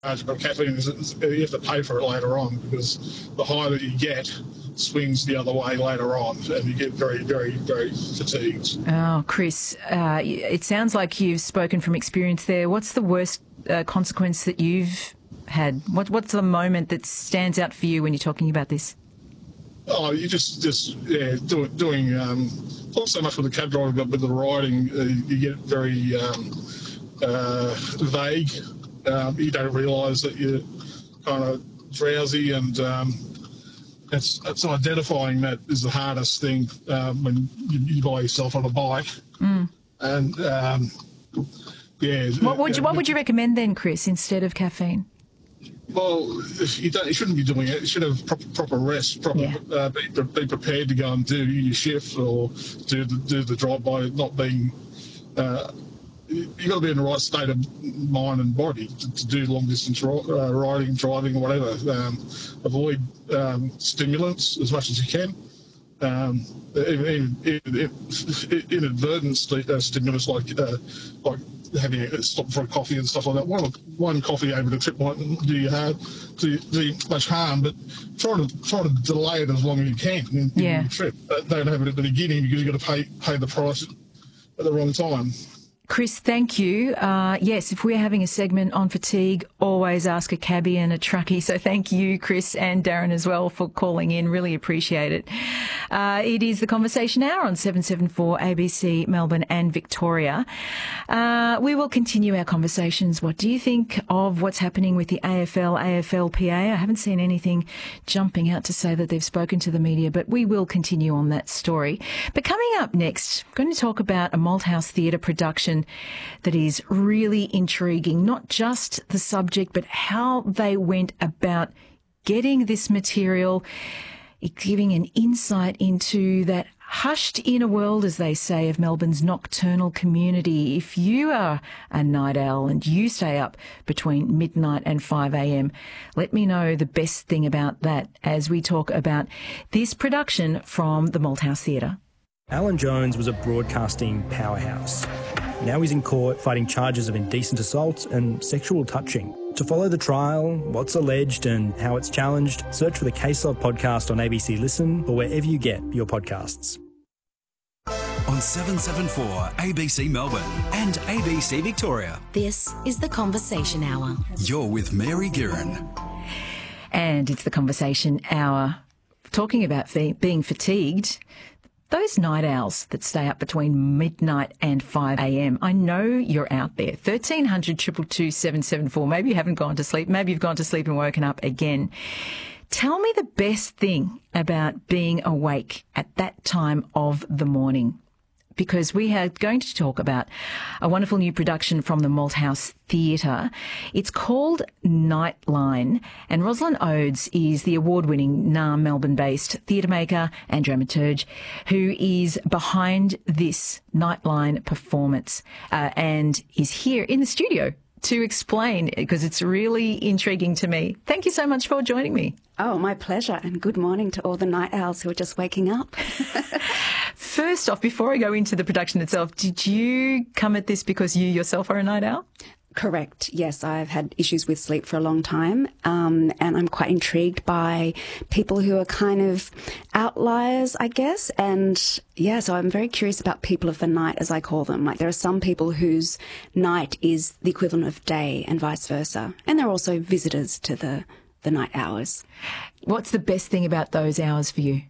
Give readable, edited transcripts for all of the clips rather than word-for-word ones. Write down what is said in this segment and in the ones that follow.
But caffeine is you have to pay for it later on, because the high that you get swings the other way later on, and you get very, very, very fatigued. Oh, Chris, it sounds like you've spoken from experience there. What's the worst consequence that you've had? What's the moment that stands out for you when you're talking about this? Oh, you just doing not so much with the cab driving, but with the riding, you get very vague. You don't realise that you're kind of drowsy, and it's identifying that is the hardest thing when you buy yourself on a bike. And What would you recommend then, Chris, instead of caffeine? Well, you shouldn't be doing it. You should have proper rest, be prepared to go and do your shift or do the drive by, not being. You've got to be in the right state of mind and body to do long distance riding, driving, or whatever. Avoid stimulants as much as you can. Even inadvertent stimulants like having a stop for a coffee and stuff like that. One coffee over the trip might do you much harm, but try to delay it as long as you can in your trip. Don't have it at the beginning, because you've got to pay the price at the wrong time. Chris, thank you. Yes, if we're having a segment on fatigue, always ask a cabbie and a truckie. So thank you, Chris, and Darren as well, for calling in. Really appreciate it. It is the Conversation Hour on 774 ABC Melbourne and Victoria. We will continue our conversations. What do you think of what's happening with the AFL, AFLPA? I haven't seen anything jumping out to say that they've spoken to the media, but we will continue on that story. But coming up next, I'm going to talk about a Malthouse Theatre production that is really intriguing, not just the subject, but how they went about getting this material, giving an insight into that hushed inner world, as they say, of Melbourne's nocturnal community. If you are a night owl and you stay up between midnight and 5 a.m, let me know the best thing about that as we talk about this production from the Malthouse Theatre. Alan Jones was a broadcasting powerhouse. Now he's in court fighting charges of indecent assault and sexual touching. To follow the trial, what's alleged and how it's challenged, search for the Case Log podcast on ABC Listen or wherever you get your podcasts. On 774 ABC Melbourne and ABC Victoria. This is the Conversation Hour. You're with Mary Guerin. And it's the Conversation Hour talking about being fatigued. Those night owls that stay up between midnight and 5 a.m, I know you're out there. 1300 222 774. Maybe you haven't gone to sleep. Maybe you've gone to sleep and woken up again. Tell me the best thing about being awake at that time of the morning, because we are going to talk about a wonderful new production from the Malthouse Theatre. It's called Nightline, and Rosalind Oades is the award-winning Melbourne-based theatre maker and dramaturge who is behind this Nightline performance and is here in the studio to explain, because it's really intriguing to me. Thank you so much for joining me. Oh, my pleasure, and good morning to all the night owls who are just waking up. First off, before I go into the production itself, did you come at this because you yourself are a night owl? Correct. Yes, I've had issues with sleep for a long time, and I'm quite intrigued by people who are kind of outliers, I guess. And yeah, so I'm very curious about people of the night, as I call them. Like, there are some people whose night is the equivalent of day and vice versa. And there are also visitors to the night hours. What's the best thing about those hours for you?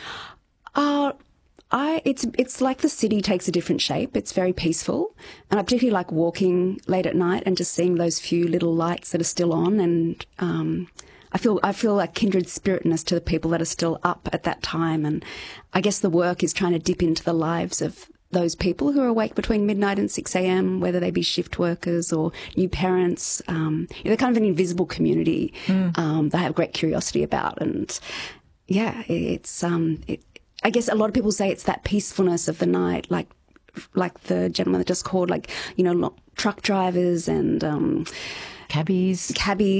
It's like the city takes a different shape. It's very peaceful, and I particularly like walking late at night and just seeing those few little lights that are still on. And I feel like kindred spiritness to the people that are still up at that time. And I guess the work is trying to dip into the lives of those people who are awake between midnight and 6 a.m, whether they be shift workers or new parents. They're kind of an invisible community that I have great curiosity about. And yeah, I guess a lot of people say it's that peacefulness of the night, like the gentleman that just called, truck drivers and cabbies,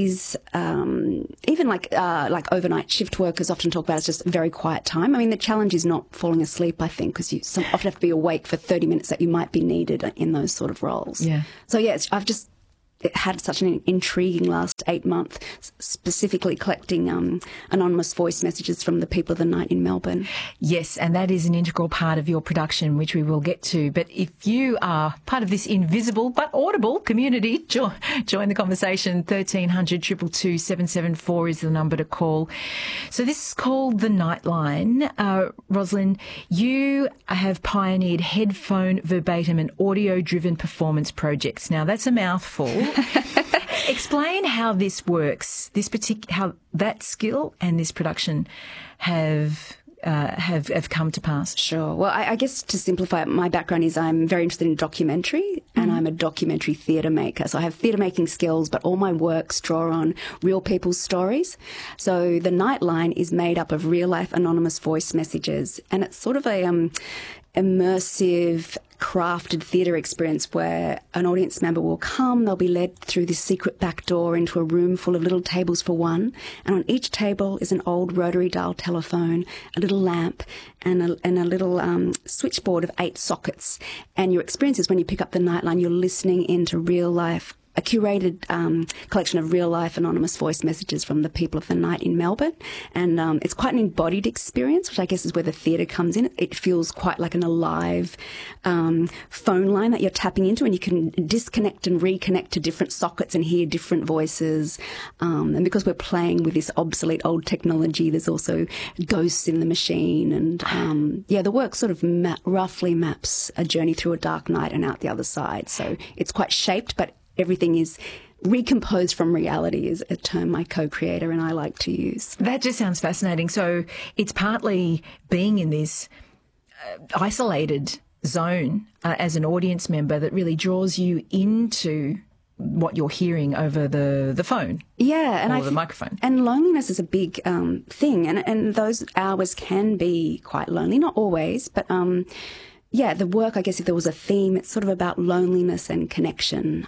even like overnight shift workers often talk about it's just a very quiet time. I mean, the challenge is not falling asleep, I think, because you often have to be awake for 30 minutes that you might be needed in those sort of roles. Yeah. So yeah, it had such an intriguing last 8 months, specifically collecting anonymous voice messages from the people of the night in Melbourne. Yes, and that is an integral part of your production, which we will get to. But if you are part of this invisible but audible community, join the conversation. 1300 222 774 is the number to call. So this is called The Nightline. Rosalind, you have pioneered headphone, verbatim and audio-driven performance projects. Now, that's a mouthful. Explain how this works, how that skill and this production have come to pass. Sure. Well, I guess to simplify it, my background is I'm very interested in documentary and I'm a documentary theatre maker. So I have theatre making skills, but all my works draw on real people's stories. So The Nightline is made up of real-life anonymous voice messages, and it's sort of a immersive, crafted theatre experience where an audience member will come, they'll be led through this secret back door into a room full of little tables for one, and on each table is an old rotary dial telephone, a little lamp, and a little switchboard of 8 sockets. And your experience is when you pick up The Nightline, you're listening into real life, a curated collection of real-life anonymous voice messages from the people of the night in Melbourne. And it's quite an embodied experience, which I guess is where the theatre comes in. It feels quite like an alive phone line that you're tapping into, and you can disconnect and reconnect to different sockets and hear different voices. And because we're playing with this obsolete old technology, there's also ghosts in the machine. And, the work sort of roughly maps a journey through a dark night and out the other side. So it's quite shaped, but everything is recomposed from reality is a term my co-creator and I like to use. That just sounds fascinating. So it's partly being in this isolated zone as an audience member that really draws you into what you're hearing over the phone. Yeah, and the microphone. And loneliness is a big thing, and those hours can be quite lonely. Not always, but the work, I guess if there was a theme, it's sort of about loneliness and connection.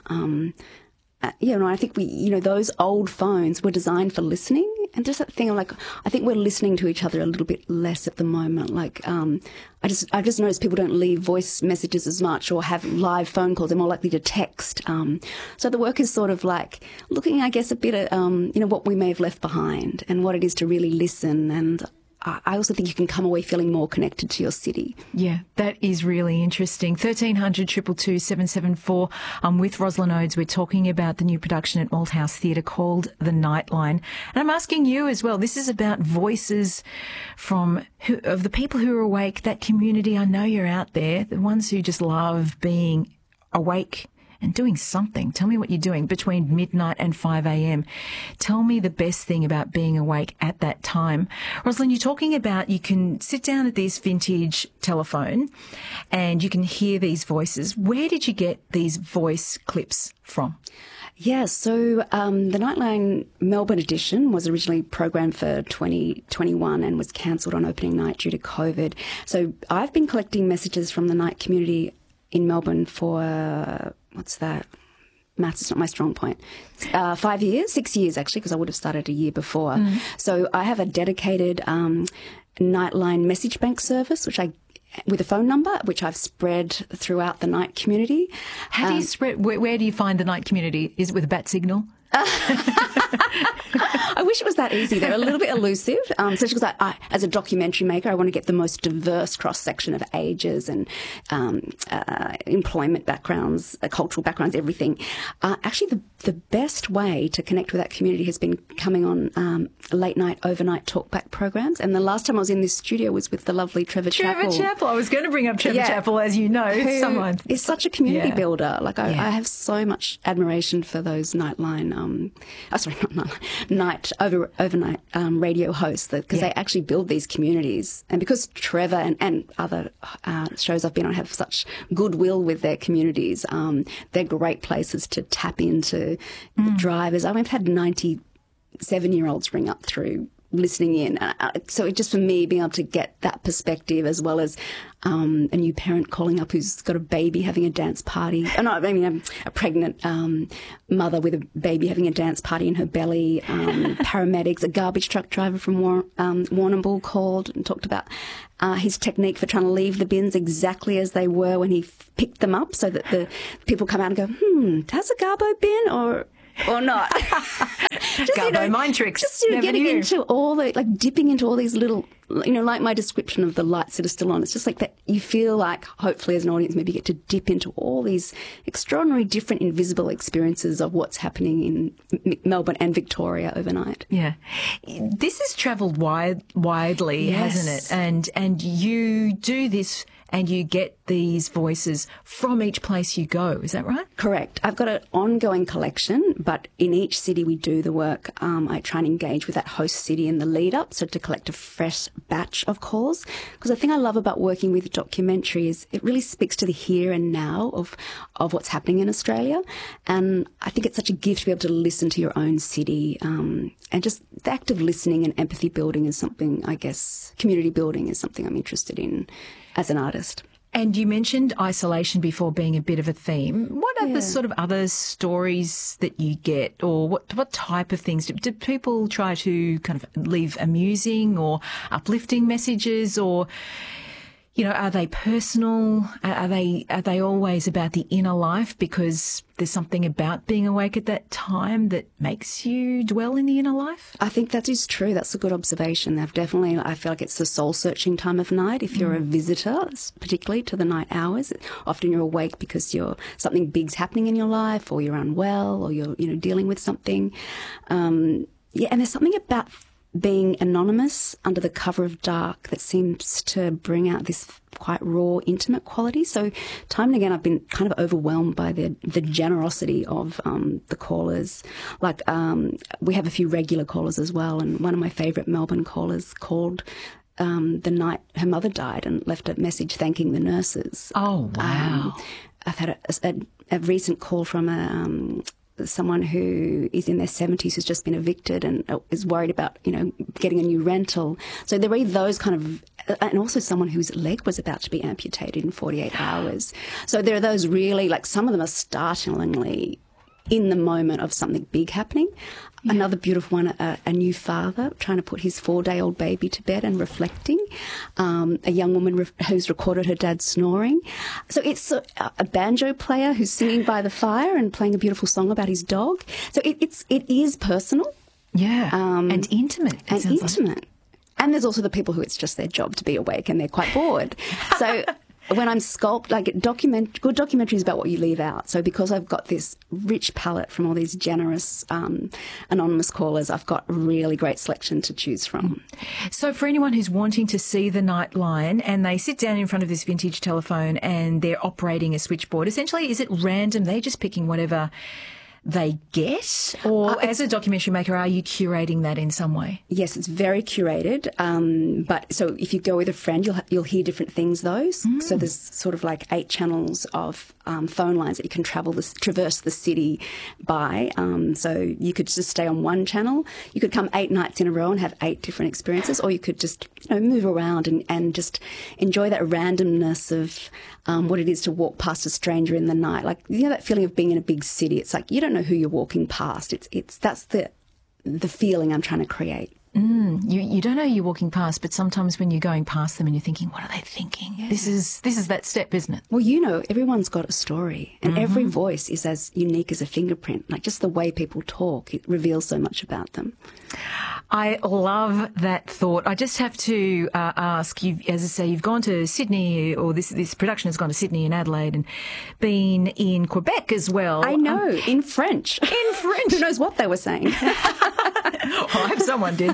I think those old phones were designed for listening, and just that thing of I think we're listening to each other a little bit less at the moment. I've just noticed people don't leave voice messages as much or have live phone calls. They're more likely to text. So the work is sort of looking, I guess, a bit at, what we may have left behind and what it is to really listen. And I also think you can come away feeling more connected to your city. Yeah, that is really interesting. 1300 222 774. I'm with Rosalind Oades. We're talking about the new production at Malthouse Theatre called The Nightline. And I'm asking you as well, this is about voices of the people who are awake, that community. I know you're out there, the ones who just love being awake and doing something. Tell me what you're doing between midnight and 5 a.m. Tell me the best thing about being awake at that time. Rosalind, you're talking about you can sit down at this vintage telephone and you can hear these voices. Where did you get these voice clips from? Yeah, so the Nightline Melbourne edition was originally programmed for 2021 and was cancelled on opening night due to COVID. So I've been collecting messages from the night community in Melbourne for, what's that? Maths is not my strong point. 5 years, 6 years actually, because I would have started a year before. So I have a dedicated Nightline message bank service, with a phone number, which I've spread throughout the night community. How do you spread? Where do you find the night community? Is it with a bat signal? I wish it was that easy. They're a little bit elusive, especially because as a documentary maker, I want to get the most diverse cross-section of ages and employment backgrounds, cultural backgrounds, everything. Actually, the best way to connect with that community has been coming on late-night, overnight talkback programs. And the last time I was in this studio was with the lovely Trevor Chappell. Trevor Chappell. I was going to bring up Trevor Chappell, as you know. Who is such a community builder. I have so much admiration for those Nightline overnight radio hosts, because they actually build these communities. And because Trevor and other shows I've been on have such goodwill with their communities, they're great places to tap into the drivers. I've had 97-year-olds ring up through listening in. So it just for me, being able to get that perspective, as well as a new parent calling up who's got a baby having a dance party. A pregnant mother with a baby having a dance party in her belly. Paramedics, a garbage truck driver from Warrnambool called and talked about his technique for trying to leave the bins exactly as they were when he picked them up, so that the people come out and go, has a Garbo bin or not? Just, Garbo mind tricks. Just getting into all the, like, dipping into all these little, like my description of the lights that are still on. It's just like that. You feel like, hopefully, as an audience, maybe you get to dip into all these extraordinary, different, invisible experiences of what's happening in Melbourne and Victoria overnight. Yeah, this has travelled widely, Yes. hasn't it? And you do this, and you get these voices from each place you go. Is that right? Correct. I've got an ongoing collection, but in each city we do the work. I try and engage with that host city in the lead up, so to collect a fresh batch of calls. Because the thing I love about working with documentary is it really speaks to the here and now of what's happening in Australia. And I think it's such a gift to be able to listen to your own city. And just the act of listening and empathy building is something, I guess, community building is something I'm interested in as an artist. And you mentioned isolation before being a bit of a theme. What are the sort of other stories that you get, or what type of things? Do people try to kind of leave amusing or uplifting messages, or, are they personal? Are they always about the inner life because there's something about being awake at that time that makes you dwell in the inner life? I think that is true. That's a good observation. I feel like it's the soul-searching time of night. If you're a visitor, particularly to the night hours, often you're awake because something big's happening in your life, or you're unwell, or you're dealing with something. And there's something about being anonymous under the cover of dark that seems to bring out this quite raw, intimate quality. So time and again, I've been kind of overwhelmed by the generosity of the callers. Like, we have a few regular callers as well, and one of my favourite Melbourne callers called the night her mother died and left a message thanking the nurses. Oh, wow. I've had a recent call from someone who is in their 70s who's just been evicted and is worried about, getting a new rental. So there are those kind of, and also someone whose leg was about to be amputated in 48 hours. So there are those really, like, some of them are startlingly in the moment of something big happening. Yeah. Another beautiful one, a new father trying to put his 4-day-old baby to bed and reflecting. A young woman who's recorded her dad snoring. So it's a banjo player who's singing by the fire and playing a beautiful song about his dog. So it is personal. Yeah, and intimate. And intimate. And there's also the people who it's just their job to be awake and they're quite bored. So when I'm good documentary is about what you leave out. So because I've got this rich palette from all these generous anonymous callers, I've got a really great selection to choose from. So for anyone who's wanting to see the Nightline and they sit down in front of this vintage telephone and they're operating a switchboard, essentially, is it random? They're just picking whatever they get? Or as a documentary maker, are you curating that in some way? Yes, it's very curated. But so if you go with a friend, you'll hear different things, though. So there's sort of like 8 channels of phone lines that you can traverse the city by. So you could just stay on one channel. You could come 8 nights in a row and have 8 different experiences, or you could just move around and just enjoy that randomness of what it is to walk past a stranger in the night. Like, that feeling of being in a big city. It's like you don't know who you're walking past. That's the feeling I'm trying to create. You don't know you're walking past, but sometimes when you're going past them and you're thinking, what are they thinking? Yeah. This is that step, isn't it? Well, everyone's got a story, and every voice is as unique as a fingerprint. Like, just the way people talk, it reveals so much about them. I love that thought. I just have to ask you, as I say, you've gone to Sydney, or this production has gone to Sydney and Adelaide, and been in Quebec as well. I know, in French. In French. Who knows what they were saying? I hope someone did.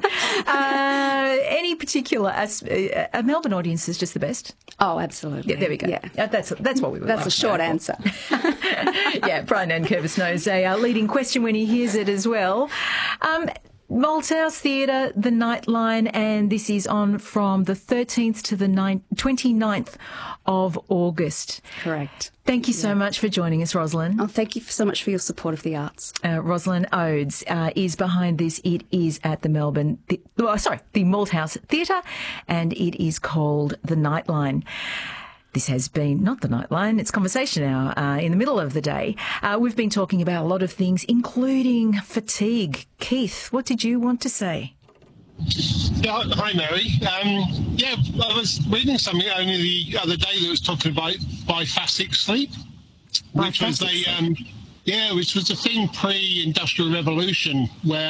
Any particular a Melbourne audience is just the best? Oh, absolutely. Yeah, there we go. Yeah. That's what we were. That's a short answer. Yeah, Brian Nankervis knows a leading question when he hears it as well. Malthouse Theatre, The Nightline, and this is on from the 13th to the 29th of August. Correct. Thank you so much for joining us, Rosalind. Oh, thank you so much for your support of the arts. Rosalind Oades is behind this. It is at the the Malthouse Theatre, and it is called The Nightline. This has been not The Nightline, it's Conversation Hour in the middle of the day. We've been talking about a lot of things, including fatigue. Keith, what did you want to say? Yeah, hi, Mary. I was reading something only the other day that was talking about biphasic sleep, which was a thing pre-industrial revolution where